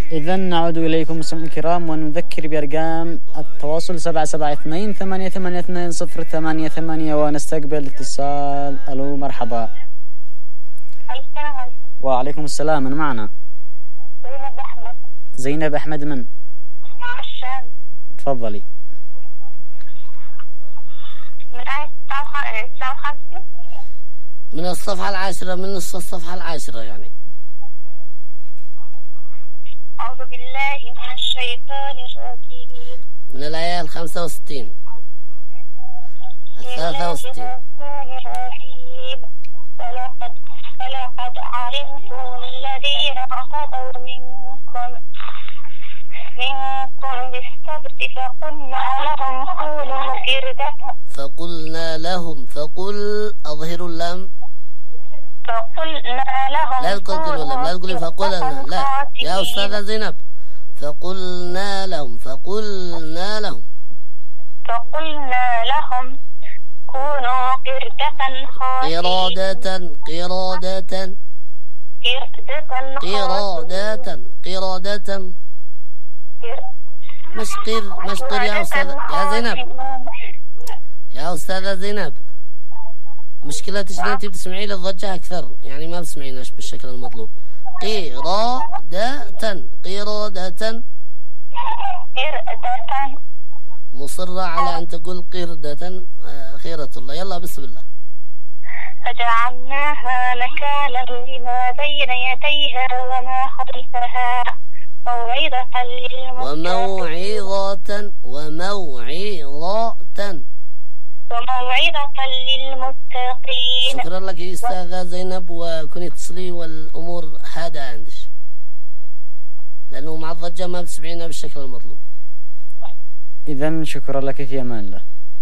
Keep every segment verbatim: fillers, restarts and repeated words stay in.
إذا نعود إليكم مستمعينا الكرام ونذكر بأرقام التواصل سبعة سبعة اثنين ثمانية ثمانية اثنين صفر ثمانية ثمانية ونستقبل اتصال. ألو مرحبا. السلام عليكم. وعليكم السلام. من معنا؟ زينب أحمد. زينب أحمد من؟ الشام. تفضلي. من آية تسعة وخمسين من الصفحة العاشرة، من نصف الصفحة العاشرة يعني. أعوذ بالله من الشيطان الرجيم. من الآية الخمسة وستين الثلاثة وستين. ولقد ولقد علمتم الذين اعتدوا منكم منكم بالسبت فقلنا لهم كونوا قردة فقلنا لهم فقل أظهر اللام. فقلنا لهم لا تقول اللام، لا تقولي فقلنا، لا يا أستاذة زينب. فقلنا لهم فقلنا لهم فقلنا لهم كونوا قردة خاسئين. قرادة قرادة قرادة قرادة مش قر مش قر يا أستاذ يا زينب، يا أستاذة زينب. مشكلتك إن أنت بتسمعي لي الضجة أكثر، يعني ما بتسمعيناش بالشكل المطلوب. قرادة قرادة قردة مصرة على أن تقول قردة. خيرة الله. يلا بسم الله. فجعلناها نكالا لما بين يديها وما خلفها موعظة للمتقين وموعظة وموعظة وموعظة للمتقين. شكرا لك يا أستاذة زينب، وكوني تصلي والأمور هادئة عندك، لأنه مع الضجة ما بتسمعينا بالشكل المطلوب. إذا شكرا لك، في أمان الله.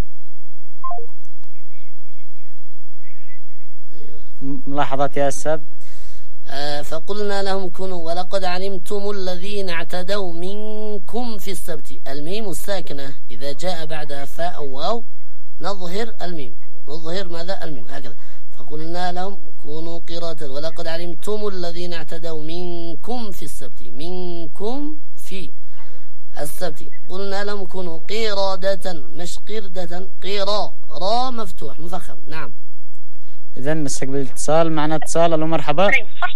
ملاحظات يا أستاذ. آه فقلنا لهم كونوا ولقد علمتم الذين اعتدوا منكم في السبت. الميم الساكنة إذا جاء بعدها فاء أو واو نظهر الميم، نظهر ماذا؟ الميم، هكذا. فقلنا لهم كونوا قردة ولقد علمتم الذين اعتدوا منكم في السبت، منكم في السبت. قلنا لهم كونوا قردة مش قردة، قرا را مفتوح مفخم. نعم. إذا نستقبل الاتصال. معنا اتصال. ألو مرحبا.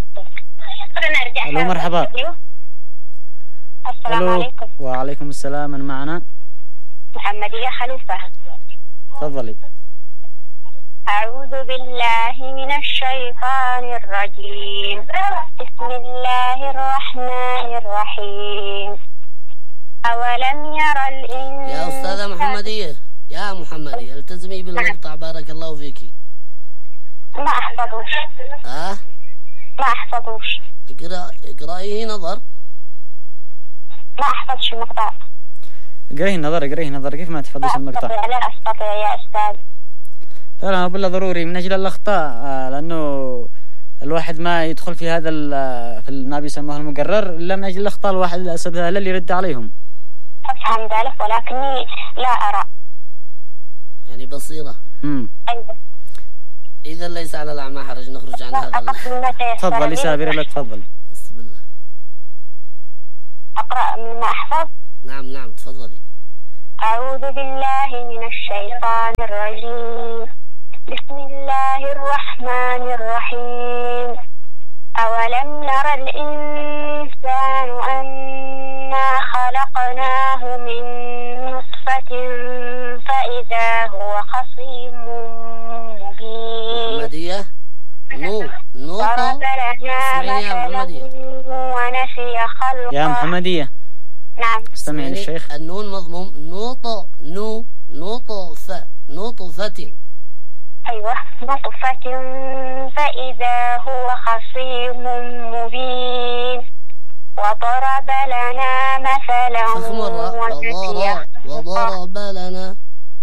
ألو مرحبا. السلام عليكم. وعليكم السلام. من معنا؟ محمدية خلوفة. تفضلي. أعوذ بالله من الشيطان الرجيم. بسم الله الرحمن الرحيم. أولم يرى الإنسان. يا أستاذة محمدية، يا محمدية التزمي بالمقطع بارك الله فيكي. ما أحفظوش. أه؟ ما أحفظوش. اقرأ اقرأيه نظر. ما أحفظش المقطع. اقريه نظر اقريه نظر كيف ما تحفظش المقطع؟ لا لا أستطيع يا أستاذ. لا لا بالله ضروري من أجل الأخطاء، لأنه الواحد ما يدخل في هذا في ما بيسموه المقرر إلا من أجل الأخطاء. الواحد للأسف هذا اللي يرد عليهم. أفهم ذلك ولكني لا أرى. يعني بصيرة. امم أيوة. إذا ليس على الأعمى حرج، نخرج عن هذا. تفضلي سابرة. لا تفضلي. بسم الله. أقرأ مما أحفظ. نعم نعم تفضلي. أعوذ بالله من الشيطان الرجيم. بسم الله الرحمن الرحيم. أولم نرى الإنسان أنا خلقناه من نطفة فإذا هو خصيم مبين. محمدية نو نوطة. اسمعيني يا محمدية. ونسي خلقه. يا محمدية. نعم. استمعي للشيخ. النون مضموم. نوطة نو نطفة نطفة. أيوة نطفة فإذا هو خصيم مبين. وضرب لنا مثلا وضرب وضرب لنا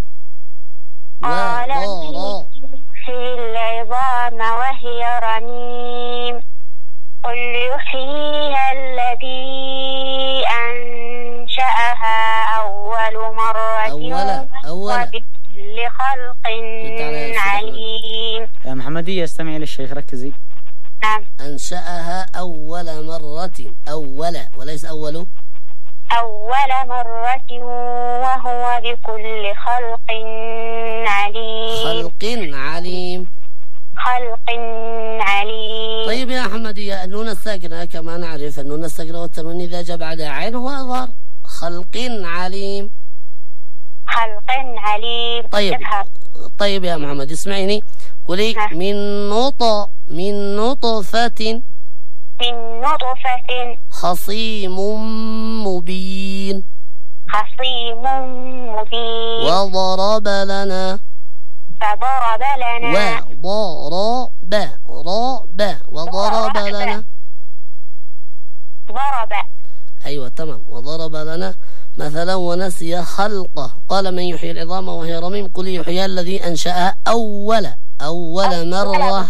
قال في العظام وهي رميم. قل يحييها الذي أنشأها أول مرة أولا أولا وبكل خلق عليم. يا محمدية استمعي للشيخ ركزي. نعم. أنشأها أول مرة، أول وليس كويس. أول أول مرة وهو بكل خلق عليم. خلق عليم. خلق عليم. طيب يا حمدية، النون الساكنة كما نعرف النون الساكنة والتنوين إذا جاء بعدها عين هو إظهار. خلق عليم. خلق عليم. طيب اظهر. طيب يا محمد اسمعيني، قولي من نطق من نطفة من نطفة خصيم مبين. خصيم مبين. وضرب لنا فضرب لنا. وضرب رب وضرب لنا. ضرب. أيوة تمام. وضرب لنا مثلا ونسي خلقه. قال من يحيي العظام وهي رميم. قل يحيي الذي أنشأها أول أول مرة.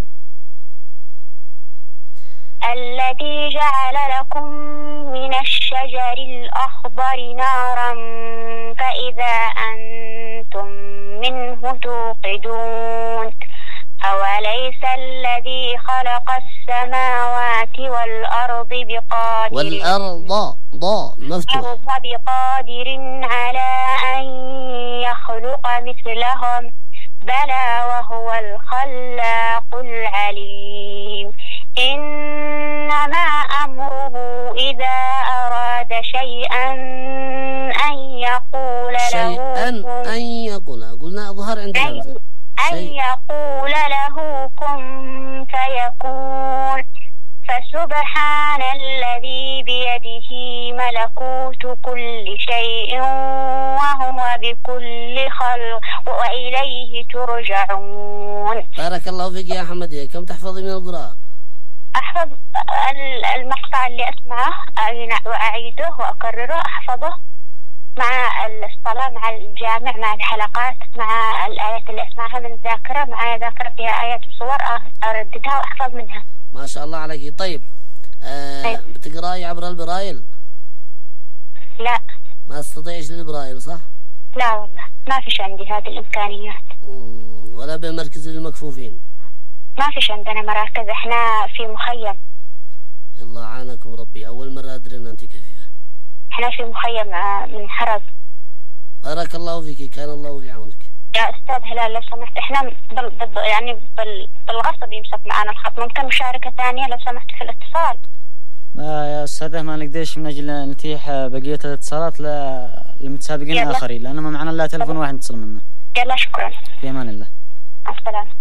الذي جعل لكم من الشجر الأخضر نارا فإذا أنتم منه توقدون. أوليس الذي خلق السماوات والأرض بقادر والأرض ضاء مفتوح بقادر على أن يخلق مثلهم بلى وهو الخلاق العليم. إنما أمره إذا أراد شيئا أن يقول له شيئا أن يقول. قلنا أظهر عند الهمزة. أن يقول له كن فيكون. فسبحان الذي بيده ملكوت كل شيء وهو بكل خلق وإليه ترجعون. بارك الله فيك يا حمدية. كم تحفظي من القراءة؟ أحفظ المقطع اللي أسمعه وأعيده وأكرره أحفظه مع الصلاة مع الجامع مع الحلقات مع الآيات اللي أسمعها من الذاكرة مع ذاكرة فيها آيات وصور أرددها وأحفظ منها. ما شاء الله عليك. طيب آه طيب. بتقرأي عبر البرايل؟ لا ما تستطيعش للبرايل صح؟ لا والله ما فيش عندي هذه الإمكانيات. ولا بمركز للمكفوفين؟ ما فيش عندنا مراكز، احنا في مخيم. الله عانكم ربي. أول مرة أدري أن أنت كفيفة. احنا في مخيم من حرب. بارك الله فيك. كان الله في عونك. يا أستاذ هلال لو سمحت احنا بال... بال... يعني بال... بالغصب يمسك معنا الخط. ممكن مشاركة ثانية لو سمحت في الاتصال؟ ما يا أستاذة ما نقدرش من أجل نتيح بقية الاتصالات للمتسابقين الآخرين لأنه ما معنا إلا تلفون واحد نتصل منه. يلا شكرا. في أمان الله. مع السلامة.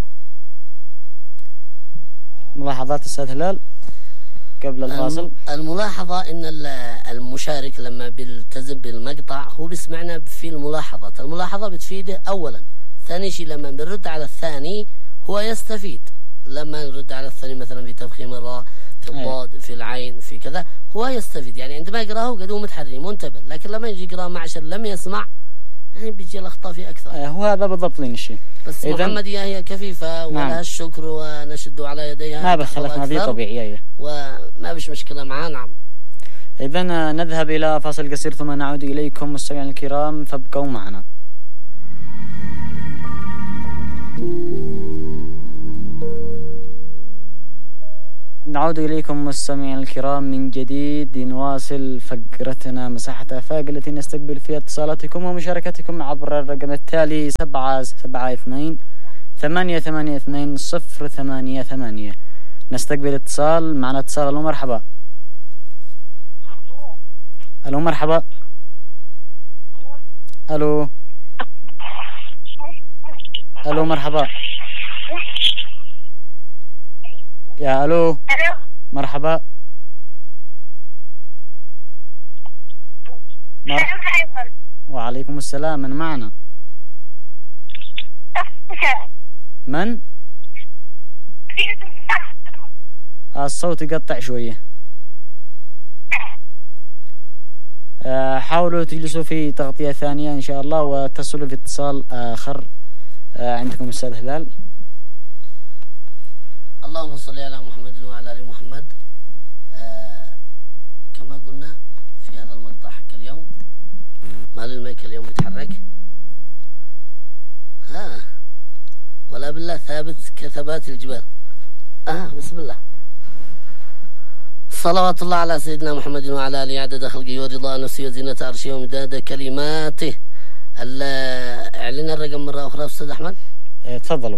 ملاحظات أستاذ هلال قبل الفاصل. الملاحظة إن المشارك لما بيلتزم بالمقطع هو بيسمعنا في الملاحظات. الملاحظة بتفيده أولا. ثاني شيء لما بنرد على الثاني هو يستفيد. لما نرد على الثاني مثلا في تفخيم الراء في الضاد في العين في كذا هو يستفيد. يعني عندما يقرأه قد هو متحري منتبه. لكن لما يجي يقرأ معشر لم يسمع يعني بيجي الأخطاء في أكثر. هو هذا بالضبط لين الشيء. بس محمدية هي كفيفة ولها نعم. الشكر ونشد على يديها. ما بخلفنا ذي طبيعية وما بش مشكلة معها. نعم. إذن نذهب إلى فاصل قصير ثم نعود إليكم مستمعينا الكرام فابقوا معنا. نعود إليكم مستمعينا الكرام من جديد لنواصل فقرتنا مساحة آفاق التي نستقبل فيها اتصالاتكم ومشاركتكم عبر الرقم التالي سبعة سبعة اثنين ثمانية ثمانية اثنين صفر ثمانية ثمانية. نستقبل اتصال. معنا اتصال. ألو مرحبا. ألو مرحبا. ألو ألو مرحبا. يا ألو مرحبا. مر... وعليكم السلام. من معنا؟ من؟ الصوت يقطع شوية. حاولوا تجلسوا في تغطية ثانية إن شاء الله وتصلوا في اتصال آخر. عندكم أستاذ هلال. اللهم صل على محمد وعلى آل محمد. آه كما قلنا في هذا المقطع حق اليوم مال الميك اليوم بيتحرك ها ولا بالله ثابت كثبات الجبال. آه بسم الله. صلوات الله على سيدنا محمد وعلى آله عدد خلقه ورضا نفسه وزينة عرشه ومداد كلماته. اعلن الرقم مرة أخرى أستاذ أحمد. اه تفضلوا.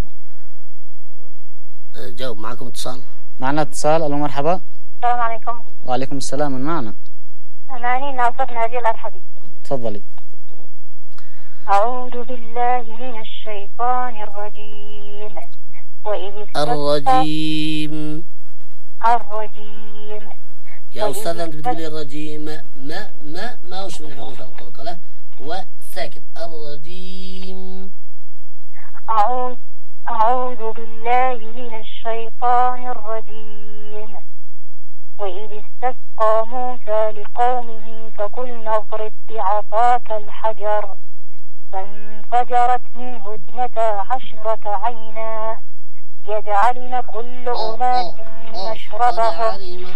اه جاوب. معكم اتصال. معنا اتصال. ألو مرحبا. السلام عليكم. وعليكم السلام. من معنا؟ أماني ناصر نادي الأرحبي. تفضلي. أعوذ بالله من الشيطان الرجيم. وإذ الرجيم الرجيم يا أستاذ أنت بتقولي الرجيم ما ما ما وش من حروف القلقلة هو ساكن. الرجيم. أعوذ أعوذ بالله من الشيطان الرجيم. وإذ استسقى موسى لقومه فقلنا اضرب بعصاك الحجر فانفجرت منه اثنتا عشرة عينا يجعلن كل أناس مشربهم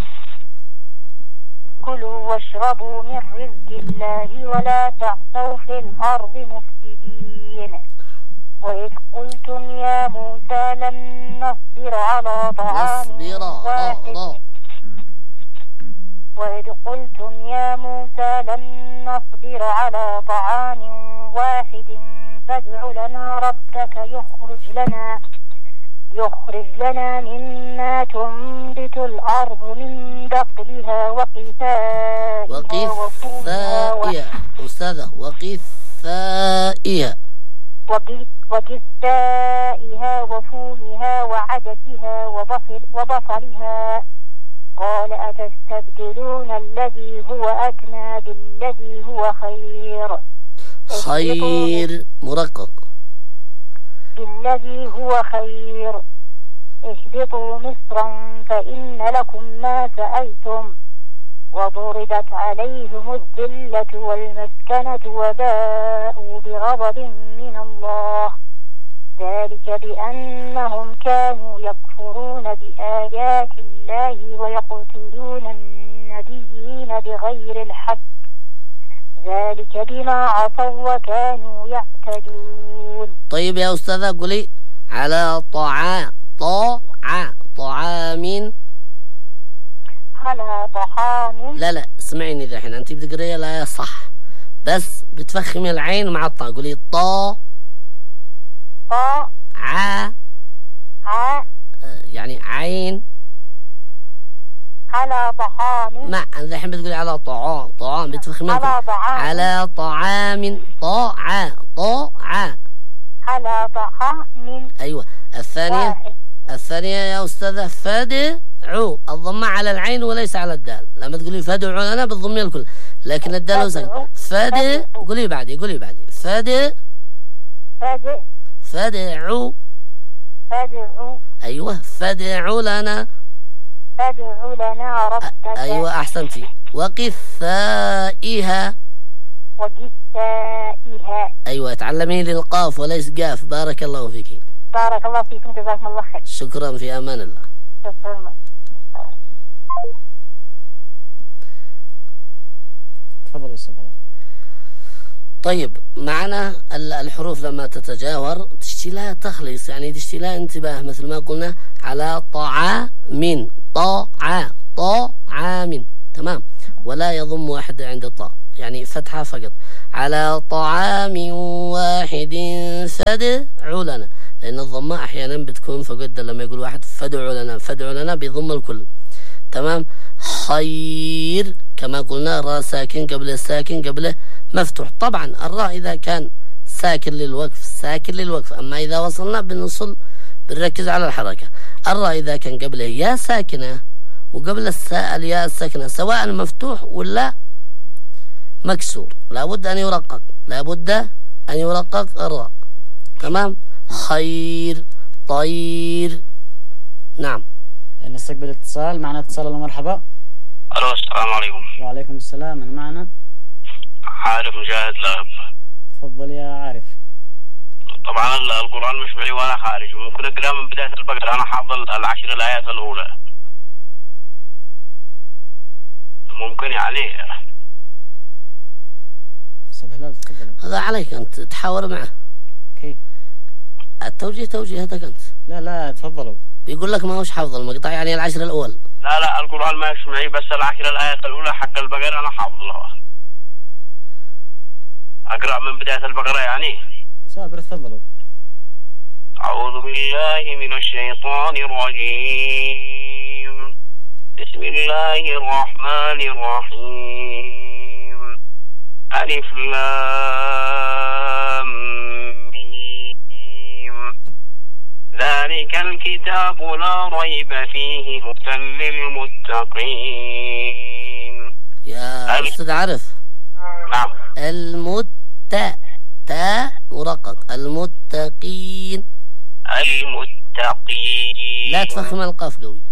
كلوا واشربوا من رزق الله ولا تعثوا في الأرض مفسدين. وإذ قلتم يا موسى لن نصبر على طعام واحد وإذ قلتم يا موسى لن نصبر على طعام واحد فادع لنا ربك يخرج لنا يخرج لنا مما تنبت الأرض من بقلها وقثائها وقثائها أستاذة وقثائها وقثائها وفولها وعدسها وبصل وبصلها. قال أتستبدلون الذي هو أدنى بالذي هو خير خير مرقق بالذي هو خير اهبطوا مصرا فإن لكم ما سألتم وضربت عليهم الذلة والمسكنة وباءوا بغضب من الله ذلك بأنهم كانوا يكفرون بآيات الله ويقتلون النبيين بغير الحق ذلك بما عصوا وكانوا يعتدون. طيب يا أستاذة قولي على طعام طاع طعام على طعام. لا لا اسمعيني ذا الحين أنت بتقريها لا صح بس بتفخمي العين مع الطاء. قولي طا طا ع ع يعني عين على طعام. ما أنا الحين بتقولي على طعام طعام بتفخمي على طعام على طعام طاع طاع على طعام. أيوة. الثانية واحد. الثانية يا أستاذة فدعوا الضمة على العين وليس على الدال. لما تقولي فدعوا لنا بالضمية الكل لكن الدال وسكن. فد قولي بعدي قولي بعدي فد فد فدعوا فدعوا. أيوة فدعوا لنا فادع لنا ربك. أيوة أحسنتي. وقثائها وقثائها. أيوة تعلمين للقاف وليس قاف. بارك الله فيك. بارك الله فيكم جزاكم الله خير. شكرا في أمان الله. شكرا. تفضل أستاذ. طيب معنا الحروف لما تتجاور تشتي لها تخليص يعني تشتي لها انتباه مثل ما قلنا على طعام طاع طعام تمام ولا يضم واحد عند الطاء يعني فتحة فقط. على طعام واحد فادعوا لنا لأن الضمة أحيانا بتكون فقد لما يقول واحد فادعوا لنا فادعوا لنا بيضم الكل تمام. خير كما قلنا راء ساكن قبله ساكن قبله مفتوح. طبعا الراء إذا كان ساكن للوقف ساكن للوقف أما إذا وصلنا بنوصل بنركز على الحركة. الراء إذا كان قبله يا ساكنة وقبل الساء الياء الساكنة سواء مفتوح ولا مكسور لابد أن يرقق لابد أن يرقق الراء تمام. خير طير. نعم نستقبل اتصال. معنا اتصال. الله مرحبا. الو السلام عليكم. وعليكم السلام. من معنا؟ عارف مجاهد لاعب. تفضل يا عارف. طبعا القرآن مش معي وانا خارج وممكن اقرا من بداية البقرة. انا حافظ العشر الايات الاولى ممكن يعني. استاذ هلال تفضل. هذا عليك أنت تحاور معه. كيف؟ التوجيه توجيهتك أنت. لا لا تفضلوا. بيقول لك ما هوش حافظ المقطع يعني العشر الأول. لا لا القرآن ما يسمعي، بس العشر الآيات الأولى حق البقرة أنا حافظها. أقرأ من بداية البقرة يعني. سابر تفضلوا. أعوذ بالله من الشيطان الرجيم. بسم الله الرحمن الرحيم. ألف لام ميم. ذلك الكتاب لا ريب فيه هدى للمتقين. يا أستاذ عارف. نعم. المت تاء مرقق. المتقين. المتقين. لا تفخم القاف قوي.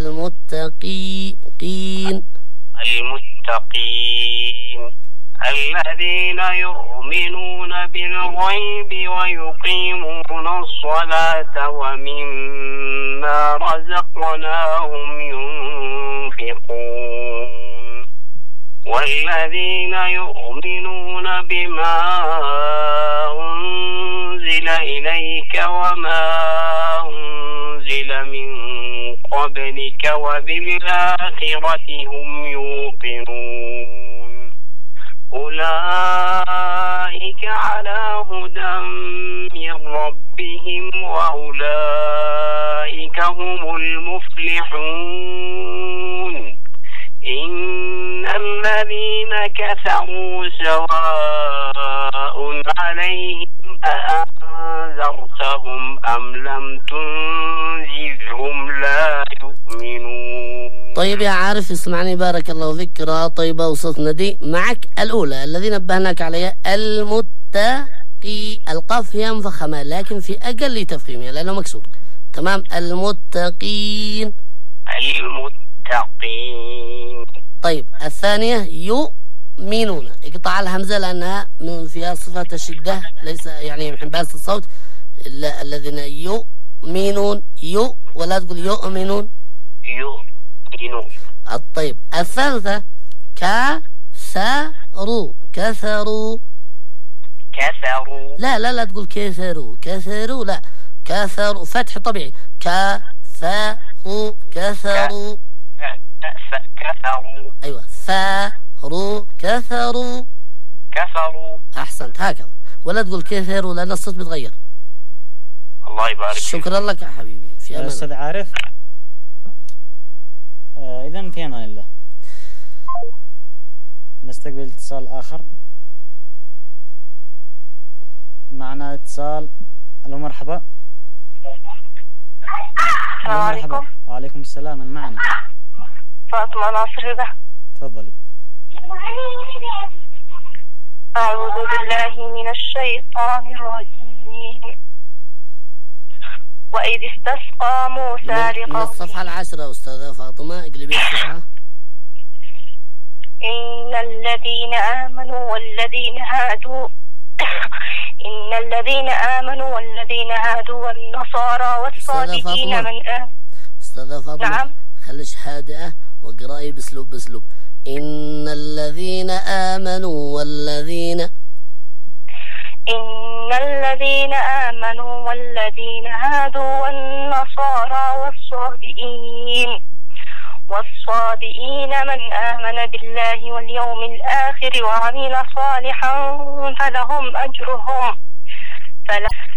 المتقين. المتقين الذين يؤمنون بالغيب ويقيمون الصلاة ومما رزقناهم ينفقون والذين يؤمنون بما أنزل إليك وما أنزل من قبلك وبالآخرة هم يوقنون أولئك على هدى من ربهم وأولئك هم المفلحون إن الذين كفروا سواء عليهم أأنذرتهم أم لم تنذرهم لا يؤمنون. طيب يا عارف اسمعني بارك الله فيك. قراءة طيبة وصوت ندي. معك الأولى الذي نبهناك عليها المتقي. القاف هي مفخمة لكن في أقل تفخيمها لأنه مكسور. تمام. المتقين. المتقين. طيب الثانية يؤمنون. اقطع الهمزة لأنها من فيها صفة الشدة ليس يعني من حباس الصوت. الذين يؤمنون يو ولا تقول يؤمنون. يؤمنون. طيب الثالثة كسروا. كسروا. كسروا. لا لا لا تقول كسروا. كسروا لا. كسروا فتح طبيعي. كسروا. كسروا. كسروا. أيوة ثاروا. كسروا. كسروا. أحسنت هكذا ولا تقول كسروا لأن الصوت بيتغير. الله يبارك. شكرا لك يا حبيبي. في أمان. أستاذ عارف آه إذا في أمان الله. نستقبل اتصال آخر. معنا اتصال. ألو مرحبا. السلام عليكم. وعليكم السلام. من معنا؟ فاطمة ناصر رضا. تفضلي. أعوذ بالله من الشيطان الرجيم. وإذ استسقى موسى من, من الصفحة العاشرة أستاذة فاطمة اقلبي الصفحة. إن الذين آمنوا والذين هادوا إن الذين آمنوا والذين هادوا والنصارى والصابئين من آمن. أستاذة فاطمة نعم. خليش هادئة واقرأي باسلوب باسلوب. إن الذين آمنوا والذين إن الذين آمنوا والذين هادوا والنصارى والصابئين والصابئين من آمن بالله واليوم الآخر وعمل صالحا فلهم أجرهم فلا